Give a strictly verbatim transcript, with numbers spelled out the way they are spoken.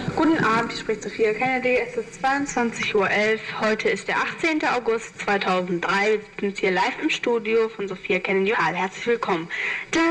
Guten Abend, hier spricht Sophia Kennedy. Es ist zweiundzwanzig Uhr elf. Heute ist der achtzehnte August zweitausenddrei. Wir sind hier live im Studio von Sophia Kennedy. Herzlich willkommen.